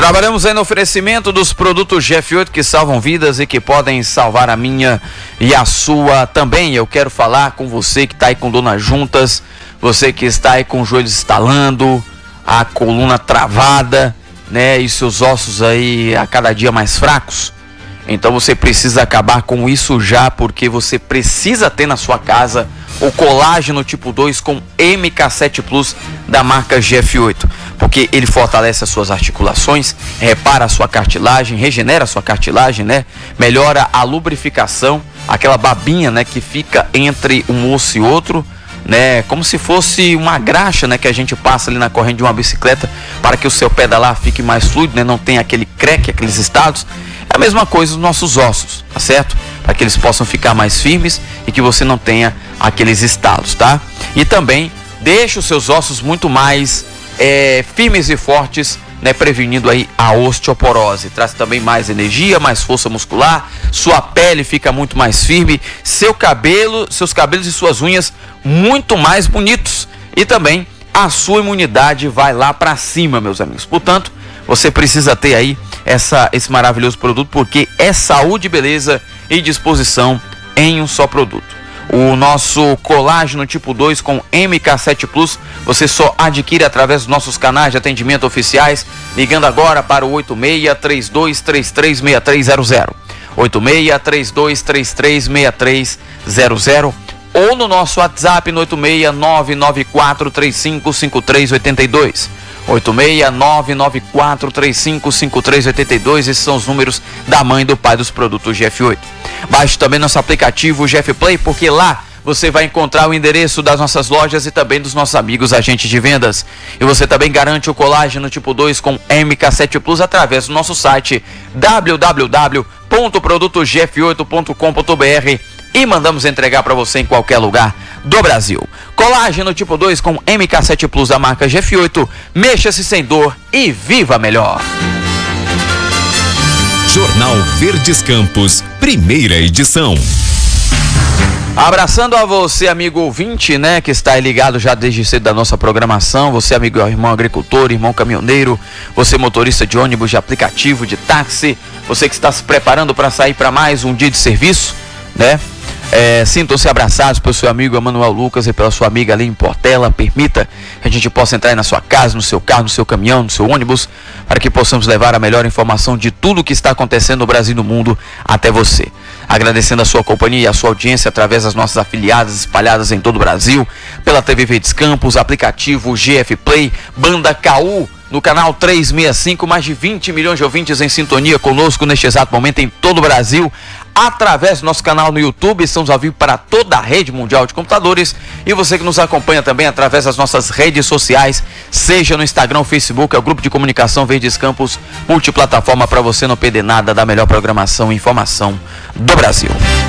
Trabalhamos aí no oferecimento dos produtos GF8 que salvam vidas e que podem salvar a minha e a sua também. Eu quero falar com você que está aí com dor nas juntas, você que está aí com os joelhos estalando, a coluna travada, né, e seus ossos aí a cada dia mais fracos. Então você precisa acabar com isso já, porque você precisa ter na sua casa o colágeno tipo 2 com MK7 Plus da marca GF8, porque ele fortalece as suas articulações, repara a sua cartilagem, regenera a sua cartilagem, né? Melhora a lubrificação, aquela babinha, né, que fica entre um osso e outro, né? Como se fosse uma graxa, né, que a gente passa ali na corrente de uma bicicleta para que o seu pedalar fique mais fluido, né? Não tem aquele creque, aqueles estados. É a mesma coisa dos nossos ossos, tá certo? Para que eles possam ficar mais firmes e que você não tenha aqueles estalos, tá? E também deixa os seus ossos muito mais firmes e fortes, né? Prevenindo aí a osteoporose. Traz também mais energia, mais força muscular, sua pele fica muito mais firme, seus cabelos e suas unhas muito mais bonitos. E também a sua imunidade vai lá para cima, meus amigos. Portanto, você precisa ter aí esse maravilhoso produto, porque é saúde, beleza e disposição em um só produto. O nosso colágeno tipo 2 com MK7 Plus, você só adquire através dos nossos canais de atendimento oficiais, ligando agora para o 86-3233-6300, 86-3233-6300, ou no nosso WhatsApp no 86-994-355382, 86-994-355382. Esses são os números da mãe e do pai dos produtos GF8. Baixe também nosso aplicativo GF Play, porque lá você vai encontrar o endereço das nossas lojas e também dos nossos amigos agentes de vendas. E você também garante o colágeno tipo 2 com MK7 Plus através do nosso site www.produtosgf8.com.br e mandamos entregar para você em qualquer lugar do Brasil. Colágeno tipo 2 com MK7 Plus da marca GF8. Mexa-se sem dor e viva melhor. Jornal Verdes Campos, primeira edição. Abraçando a você, amigo ouvinte, né, que está aí ligado já desde cedo da nossa programação. Você, amigo, irmão agricultor, irmão caminhoneiro, você motorista de ônibus, de aplicativo, de táxi, você que está se preparando para sair para mais um dia de serviço, né? Sintam-se abraçados pelo seu amigo Emanuel Lucas e pela sua amiga ali em Portela. Permita que a gente possa entrar aí na sua casa, no seu carro, no seu caminhão, no seu ônibus, para que possamos levar a melhor informação de tudo o que está acontecendo no Brasil e no mundo até você. Agradecendo a sua companhia e a sua audiência através das nossas afiliadas espalhadas em todo o Brasil, pela TV Verdes Campos, aplicativo GF Play, Banda KU, no canal 365, mais de 20 milhões de ouvintes em sintonia conosco neste exato momento em todo o Brasil. Através do nosso canal no YouTube, estamos ao vivo para toda a rede mundial de computadores. E você que nos acompanha também através das nossas redes sociais, seja no Instagram ou Facebook, é o Grupo de Comunicação Verdes Campos, multiplataforma para você não perder nada da melhor programação e informação do Brasil.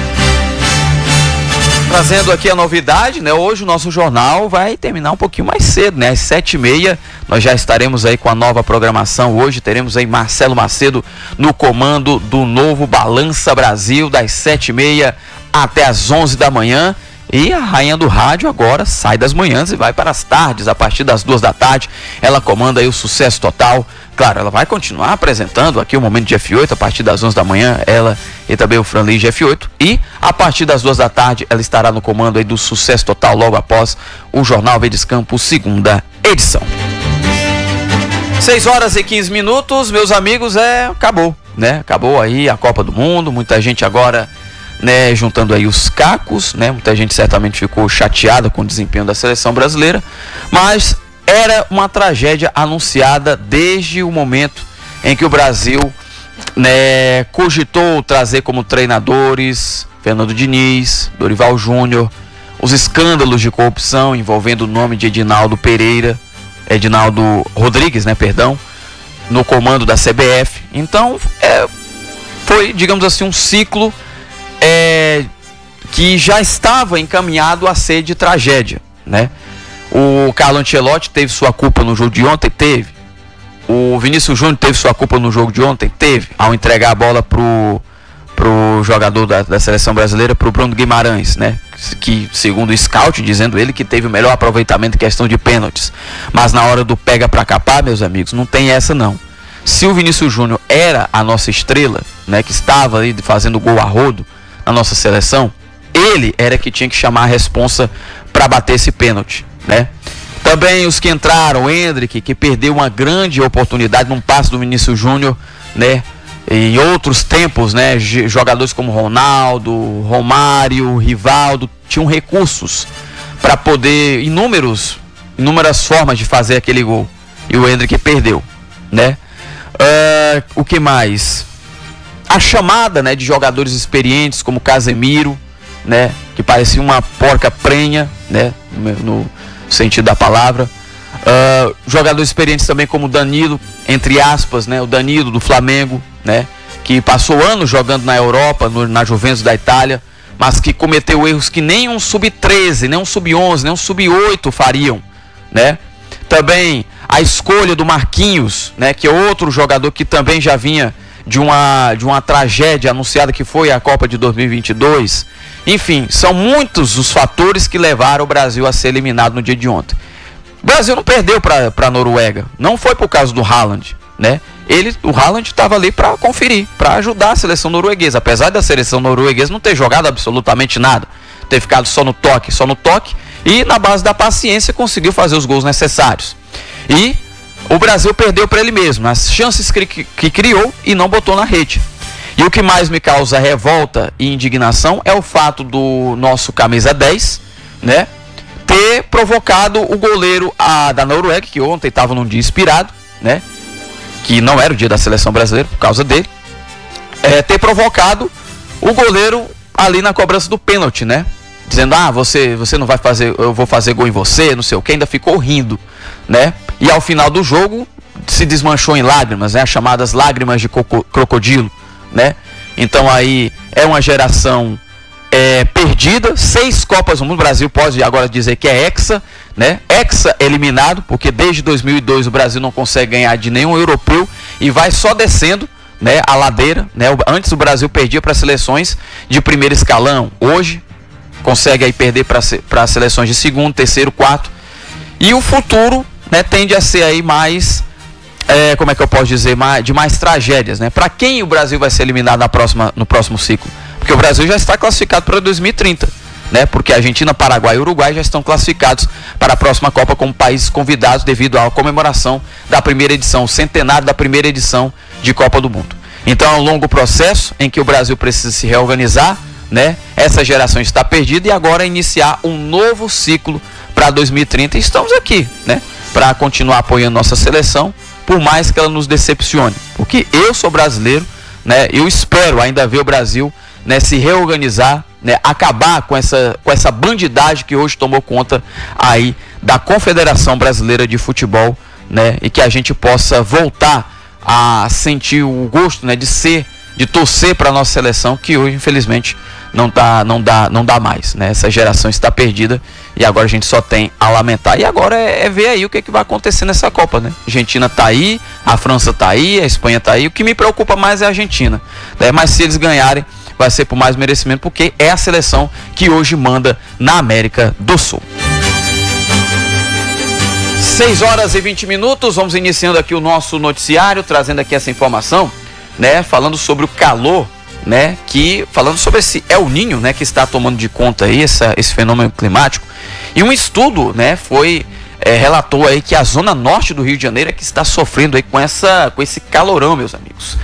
Trazendo aqui a novidade, né? Hoje o nosso jornal vai terminar um pouquinho mais cedo, né? Às 7h30 nós já estaremos aí com a nova programação. Hoje teremos aí Marcelo Macedo no comando do novo Balança Brasil, das 7h30 até as 11 da manhã. E a rainha do rádio agora sai das manhãs e vai para as tardes, a partir das 2 da tarde. Ela comanda aí o Sucesso Total. Claro, ela vai continuar apresentando aqui o Momento de F8 a partir das 11 da manhã, ela e também o Franley de F8. E a partir das 2 da tarde ela estará no comando aí do Sucesso Total, logo após o Jornal Verdes Campos, segunda edição. 6h15, meus amigos, acabou, né? Acabou aí a Copa do Mundo, muita gente agora, né, juntando aí os cacos, né? Muita gente certamente ficou chateada com o desempenho da seleção brasileira, mas era uma tragédia anunciada desde o momento em que o Brasil, né, cogitou trazer como treinadores Fernando Diniz, Dorival Júnior, os escândalos de corrupção envolvendo o nome de Edinaldo Rodrigues, né, perdão, no comando da CBF. Então, foi, digamos assim, um ciclo que já estava encaminhado a ser de tragédia, né? O Carlo Ancelotti teve sua culpa no jogo de ontem? Teve. O Vinícius Júnior teve sua culpa no jogo de ontem? Teve. Ao entregar a bola pro jogador da seleção brasileira, pro Bruno Guimarães, né? Que, segundo o scout, dizendo ele que teve o melhor aproveitamento em questão de pênaltis. Mas na hora do pega pra capar, meus amigos, não tem essa não. se o Vinícius Júnior era a nossa estrela, né, que estava aí fazendo gol a rodo na nossa seleção, ele era que tinha que chamar a responsa para bater esse pênalti, né? Também os que entraram, o Endrick, que perdeu uma grande oportunidade num passe do Vinícius Júnior, né? Em outros tempos, né? Jogadores como Ronaldo, Romário, Rivaldo, tinham recursos para poder, inúmeras formas de fazer aquele gol. E o Endrick perdeu, né? O que mais? A chamada, né, de jogadores experientes como Casemiro, né, que parecia uma porca prenha, né, no sentido da palavra. Jogadores experientes também como Danilo, entre aspas, né, o Danilo do Flamengo, né, que passou anos jogando na Europa, na Juventus da Itália, mas que cometeu erros que nem um sub-13, nem um sub-11, nem um sub-8 fariam, né? Também a escolha do Marquinhos, né, que é outro jogador que também já vinha de uma tragédia anunciada que foi a Copa de 2022. Enfim, são muitos os fatores que levaram o Brasil a ser eliminado no dia de ontem. O Brasil não perdeu para a Noruega, não foi por causa do Haaland, né? O Haaland estava ali para conferir, para ajudar a seleção norueguesa, apesar da seleção norueguesa não ter jogado absolutamente nada, ter ficado só no toque, e na base da paciência conseguiu fazer os gols necessários. E o Brasil perdeu para ele mesmo, as chances que criou e não botou na rede. E o que mais me causa revolta e indignação é o fato do nosso camisa 10, né, ter provocado o goleiro da Noruega, que ontem estava num dia inspirado, né, que não era o dia da seleção brasileira por causa dele, ter provocado o goleiro ali na cobrança do pênalti, né, dizendo, você não vai fazer, eu vou fazer gol em você, não sei o que, ainda ficou rindo, né, e ao final do jogo se desmanchou em lágrimas, né, as chamadas lágrimas de crocodilo, né? Então aí é uma geração perdida, 6 Copas do Mundo, o Brasil pode agora dizer que é hexa, né? Hexa eliminado, porque desde 2002 o Brasil não consegue ganhar de nenhum europeu e vai só descendo, né, a ladeira, né? Antes o Brasil perdia para seleções de primeiro escalão, hoje consegue aí perder para seleções de segundo, terceiro, quarto, e o futuro, né, tende a ser aí mais como é que eu posso dizer, de mais tragédias, né? Para quem o Brasil vai ser eliminado no próximo ciclo? Porque o Brasil já está classificado para 2030, né? Porque a Argentina, Paraguai e Uruguai já estão classificados para a próxima Copa como países convidados devido à comemoração da primeira edição, o centenário da primeira edição de Copa do Mundo. Então é um longo processo em que o Brasil precisa se reorganizar, né? Essa geração está perdida e agora iniciar um novo ciclo para 2030 e estamos aqui, né? Para continuar apoiando nossa seleção, por mais que ela nos decepcione, porque eu sou brasileiro, né? Eu espero ainda ver o Brasil, né, se reorganizar, né, acabar com essa bandidagem que hoje tomou conta aí da Confederação Brasileira de Futebol, né, e que a gente possa voltar a sentir o gosto, né, de torcer para a nossa seleção, que hoje infelizmente não dá mais, né? Essa geração está perdida e agora a gente só tem a lamentar. E agora é ver aí o que vai acontecer nessa Copa, né? A Argentina tá aí, a França tá aí, a Espanha tá aí. O que me preocupa mais é a Argentina, né? Mas se eles ganharem, vai ser por mais merecimento, porque é a seleção que hoje manda na América do Sul. 6h20, vamos iniciando aqui o nosso noticiário, trazendo aqui essa informação, né? Falando sobre o calor, né, falando sobre esse El Niño, né, que está tomando de conta aí esse fenômeno climático. E um estudo, né, relatou aí que a zona norte do Rio de Janeiro é que está sofrendo aí com esse calorão, meus amigos.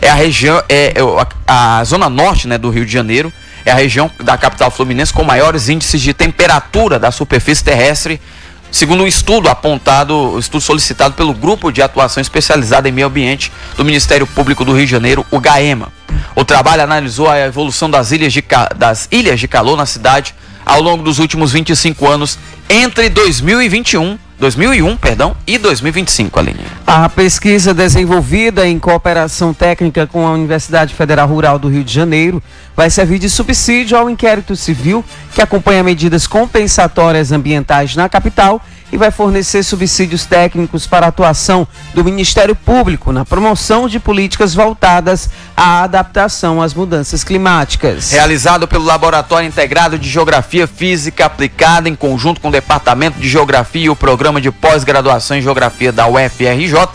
A zona norte, né, do Rio de Janeiro é a região da capital fluminense com maiores índices de temperatura da superfície terrestre, segundo um estudo solicitado pelo Grupo de Atuação Especializada em Meio Ambiente do Ministério Público do Rio de Janeiro, o GAEMA. O trabalho analisou a evolução das ilhas de calor na cidade ao longo dos últimos 25 anos, entre 2001 e 2025, Aline. A pesquisa desenvolvida em cooperação técnica com a Universidade Federal Rural do Rio de Janeiro vai servir de subsídio ao inquérito civil que acompanha medidas compensatórias ambientais na capital e vai fornecer subsídios técnicos para a atuação do Ministério Público na promoção de políticas voltadas à adaptação às mudanças climáticas. Realizado pelo Laboratório Integrado de Geografia Física Aplicada, em conjunto com o Departamento de Geografia e o Programa de Pós-Graduação em Geografia da UFRJ,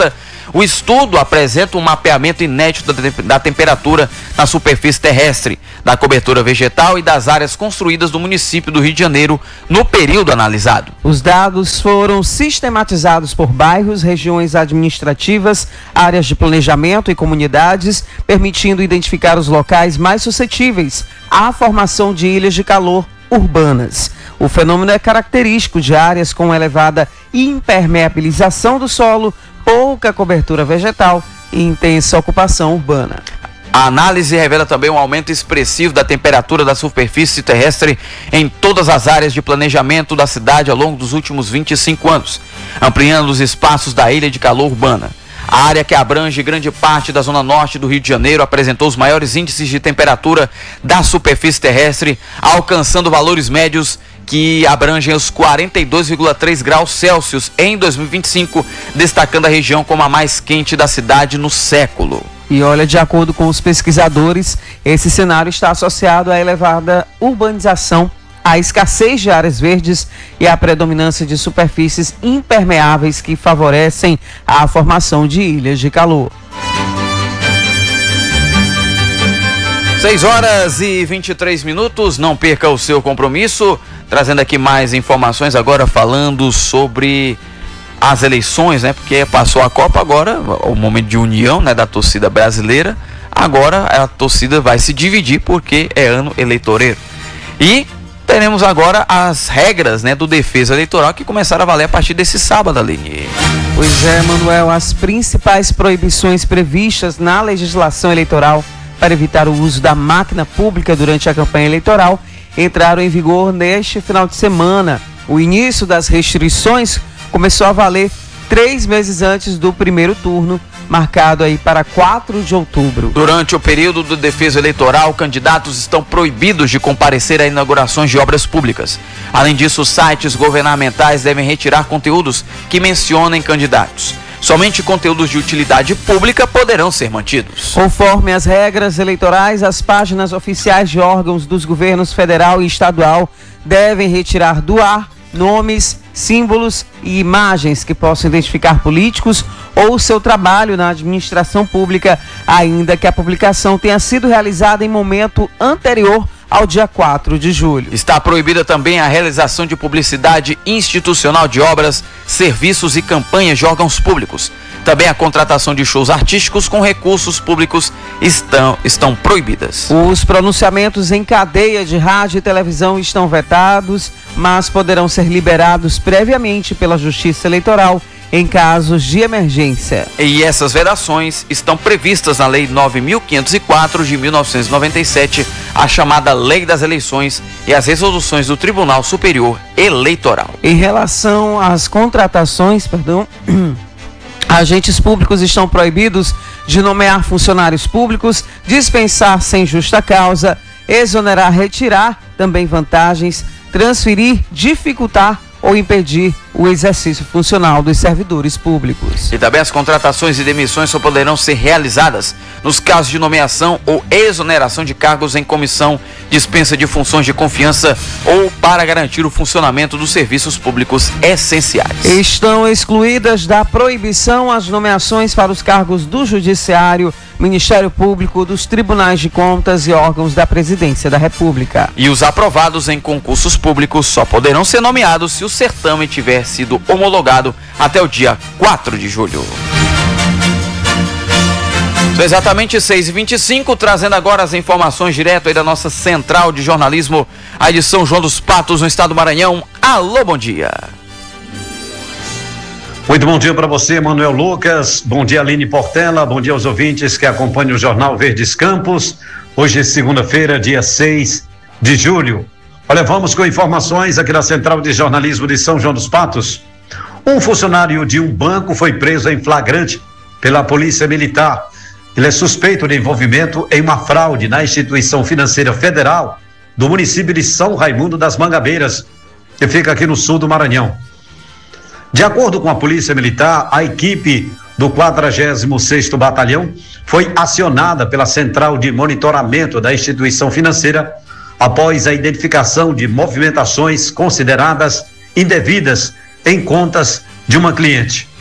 O estudo apresenta um mapeamento inédito da temperatura na superfície terrestre, da cobertura vegetal e das áreas construídas do município do Rio de Janeiro no período analisado. Os dados foram sistematizados por bairros, regiões administrativas, áreas de planejamento e comunidades, permitindo identificar os locais mais suscetíveis à formação de ilhas de calor urbanas. O fenômeno é característico de áreas com elevada impermeabilização do solo, pouca cobertura vegetal e intensa ocupação urbana. A análise revela também um aumento expressivo da temperatura da superfície terrestre em todas as áreas de planejamento da cidade ao longo dos últimos 25 anos, ampliando os espaços da ilha de calor urbana. A área que abrange grande parte da zona norte do Rio de Janeiro apresentou os maiores índices de temperatura da superfície terrestre, alcançando valores médios que abrangem os 42,3 graus Celsius em 2025, destacando a região como a mais quente da cidade no século. E olha, de acordo com os pesquisadores, esse cenário está associado à elevada urbanização, à escassez de áreas verdes e à predominância de superfícies impermeáveis que favorecem a formação de ilhas de calor. 6h23, não perca o seu compromisso, trazendo aqui mais informações agora falando sobre as eleições, né? Porque passou a Copa, agora o momento de união, né, da torcida brasileira, agora a torcida vai se dividir porque é ano eleitoreiro. E teremos agora as regras, né, do defesa eleitoral que começaram a valer a partir desse sábado, Aline. Pois é, Manuel, as principais proibições previstas na legislação eleitoral para evitar o uso da máquina pública durante a campanha eleitoral entraram em vigor neste final de semana. O início das restrições começou a valer 3 meses antes do primeiro turno, marcado aí para 4 de outubro. Durante o período do defesa eleitoral, candidatos estão proibidos de comparecer a inaugurações de obras públicas. Além disso, sites governamentais devem retirar conteúdos que mencionem candidatos. Somente conteúdos de utilidade pública poderão ser mantidos. Conforme as regras eleitorais, as páginas oficiais de órgãos dos governos federal e estadual devem retirar do ar nomes, símbolos e imagens que possam identificar políticos ou seu trabalho na administração pública, ainda que a publicação tenha sido realizada em momento anterior ao dia 4 de julho. Está proibida também a realização de publicidade institucional de obras, serviços e campanhas de órgãos públicos. Também a contratação de shows artísticos com recursos públicos estão proibidas. Os pronunciamentos em cadeia de rádio e televisão estão vetados, mas poderão ser liberados previamente pela Justiça Eleitoral em casos de emergência. E essas vedações estão previstas na Lei 9.504 de 1997, a chamada Lei das Eleições, e as resoluções do Tribunal Superior Eleitoral. Em relação às contratações, agentes públicos estão proibidos de nomear funcionários públicos, dispensar sem justa causa, exonerar, retirar também vantagens, transferir, dificultar ou impedir o exercício funcional dos servidores públicos. E também as contratações e demissões só poderão ser realizadas nos casos de nomeação ou exoneração de cargos em comissão, dispensa de funções de confiança ou para garantir o funcionamento dos serviços públicos essenciais. Estão excluídas da proibição as nomeações para os cargos do Judiciário, Ministério Público, dos Tribunais de Contas e órgãos da Presidência da República. E os aprovados em concursos públicos só poderão ser nomeados se o certame tiver sido homologado até o dia 4 de julho. São exatamente 6h25, trazendo agora as informações direto aí da nossa central de jornalismo, a edição João dos Patos, no estado do Maranhão. Alô, bom dia. Muito bom dia para você, Manuel Lucas. Bom dia, Aline Portela. Bom dia aos ouvintes que acompanham o Jornal Verdes Campos. Hoje é segunda-feira, dia 6 de julho. Olha, vamos com informações aqui da Central de Jornalismo de São João dos Patos. Um funcionário de um banco foi preso em flagrante pela Polícia Militar. Ele é suspeito de envolvimento em uma fraude na instituição financeira federal do município de São Raimundo das Mangabeiras, que fica aqui no sul do Maranhão. De acordo com a Polícia Militar, a equipe do 46º Batalhão foi acionada pela Central de Monitoramento da instituição financeira após a identificação de movimentações consideradas indevidas em contas de uma cliente.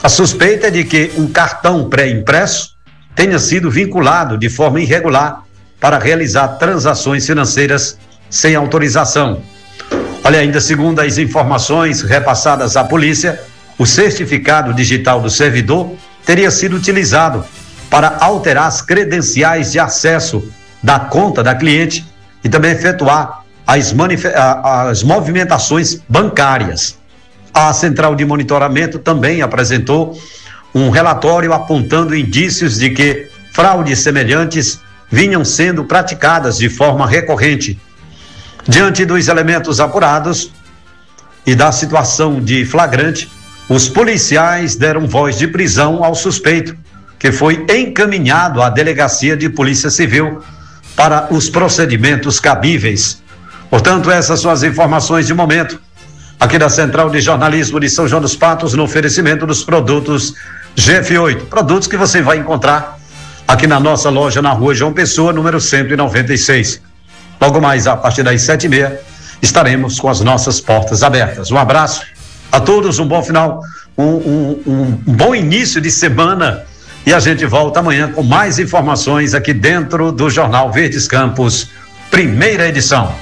A suspeita é de que um cartão pré-impresso tenha sido vinculado de forma irregular para realizar transações financeiras sem autorização. Olha, ainda segundo as informações repassadas à polícia, o certificado digital do servidor teria sido utilizado para alterar as credenciais de acesso da conta da cliente e também efetuar as movimentações bancárias. A Central de Monitoramento também apresentou um relatório apontando indícios de que fraudes semelhantes vinham sendo praticadas de forma recorrente. Diante dos elementos apurados e da situação de flagrante, os policiais deram voz de prisão ao suspeito, que foi encaminhado à Delegacia de Polícia Civil para os procedimentos cabíveis. Portanto, essas são as informações de momento, aqui da Central de Jornalismo de São João dos Patos, no oferecimento dos produtos GF8, produtos que você vai encontrar aqui na nossa loja na Rua João Pessoa, número 196. Logo mais, a partir das 7h30, estaremos com as nossas portas abertas. Um abraço a todos, um bom final, um bom início de semana, e a gente volta amanhã com mais informações aqui dentro do Jornal Verdes Campos, primeira edição.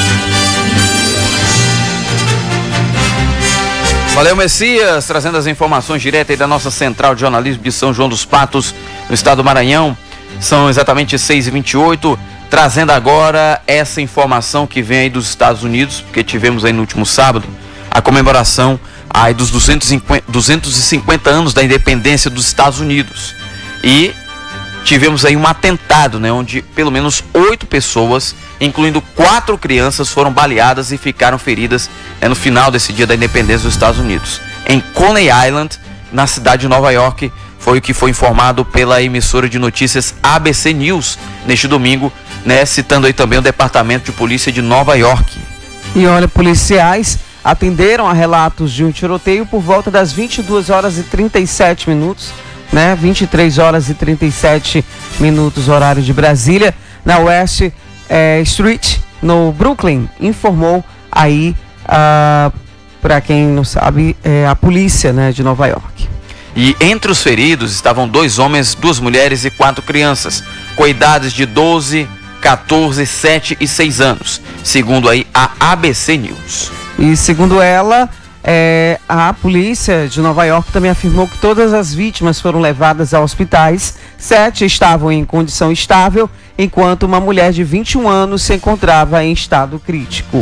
Valeu, Messias, trazendo as informações direto aí da nossa Central de Jornalismo de São João dos Patos, no estado do Maranhão. São exatamente 6h28, trazendo agora essa informação que vem aí dos Estados Unidos, porque tivemos aí no último sábado a comemoração aí dos 250 anos da independência dos Estados Unidos. E tivemos aí um atentado, né, onde pelo menos 8 pessoas, incluindo 4 crianças, foram baleadas e ficaram feridas no final desse dia da independência dos Estados Unidos. Em Coney Island, na cidade de Nova York, foi o que foi informado pela emissora de notícias ABC News neste domingo, né, citando aí também o Departamento de Polícia de Nova York. E olha, policiais atenderam a relatos de um tiroteio por volta das 22 horas e 37 minutos, né? 23 horas e 37 minutos, horário de Brasília, na West Street, no Brooklyn, informou aí, para quem não sabe, a polícia, né, de Nova York. E entre os feridos estavam 2 homens, 2 mulheres e 4 crianças, com idades de 12, 14, 7 e 6 anos, segundo aí a ABC News. E segundo ela, a polícia de Nova York também afirmou que todas as vítimas foram levadas a hospitais, 7 estavam em condição estável, enquanto uma mulher de 21 anos se encontrava em estado crítico.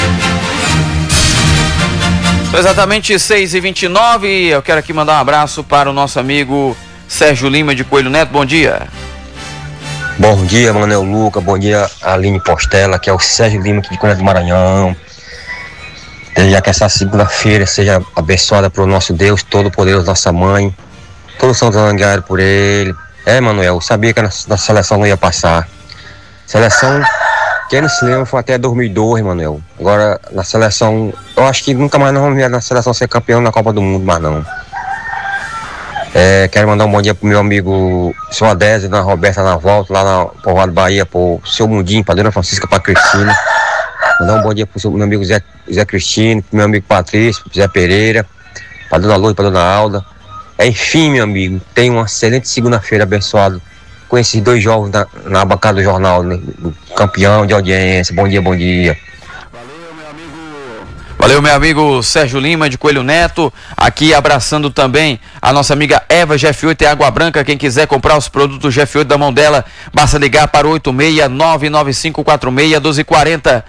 Exatamente 6h29, eu quero aqui mandar um abraço para o nosso amigo Sérgio Lima de Coelho Neto. Bom dia. Bom dia, Manuel Luca, bom dia, Aline Postela, que é o Sérgio Lima aqui de Coelho Neto do Maranhão. Desejar que essa segunda-feira seja abençoada pelo nosso Deus Todo-Poderoso, nossa mãe. Todos são zangueados por ele. Manuel, eu sabia que a nossa seleção não ia passar. Seleção, quem não se lembra, foi até 2002, Manuel. Agora, na seleção, eu acho que nunca mais nós vamos ver na seleção ser campeão na Copa do Mundo, mas não. Quero mandar um bom dia pro meu amigo seu Adésio, Dona Roberta na volta, lá na Povoado Bahia, pro seu Mundinho, pra Dona Francisca, pra Cristina. Mandar um bom dia pro meu amigo Zé Cristino, pro meu amigo Patrício, pro Zé Pereira, pra Dona Lourdes, pra Dona Alda. Enfim, meu amigo, tenha uma excelente segunda-feira abençoado com esses 2 jogos na bancada do jornal, né, do campeão de audiência. Bom dia, bom dia. Valeu, meu amigo Sérgio Lima de Coelho Neto, aqui abraçando também a nossa amiga Eva GF8 e Água Branca. Quem quiser comprar os produtos GF8 da mão dela, basta ligar para o 86995461240,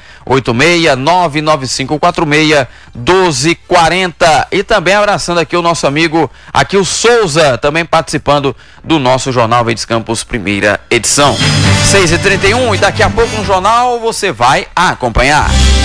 86995461240. E também abraçando aqui o nosso amigo aqui o Souza, também participando do nosso Jornal Verdes Campos, primeira edição. 6h31, e daqui a pouco no jornal você vai acompanhar.